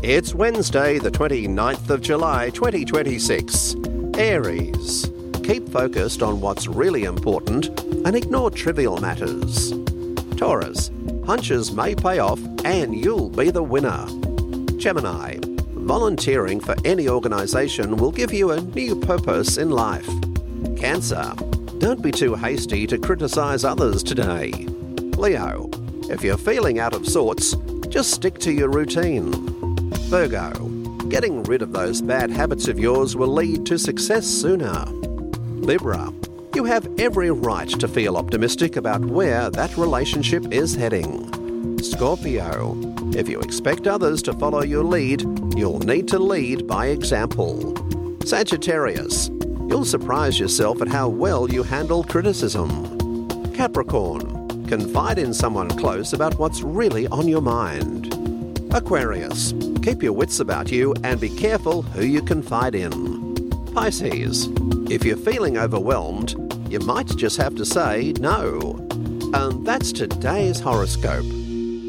It's Wednesday, the 29th of July, 2026. Aries. Keep focused on what's really important and ignore trivial matters. Taurus. Hunches may pay off and you'll be the winner. Gemini. Volunteering for any organisation will give you a new purpose in life. Cancer. Don't be too hasty to criticise others today. Leo. If you're feeling out of sorts, just stick to your routine. Virgo. Getting rid of those bad habits of yours will lead to success sooner. Libra. You have every right to feel optimistic about where that relationship is heading. Scorpio. If you expect others to follow your lead, you'll need to lead by example. Sagittarius. You'll surprise yourself at how well you handle criticism. Capricorn. Confide in someone close about what's really on your mind. Aquarius. Keep your wits about you and be careful who you confide in. Pisces. If you're feeling overwhelmed, you might just have to say no. And that's today's horoscope.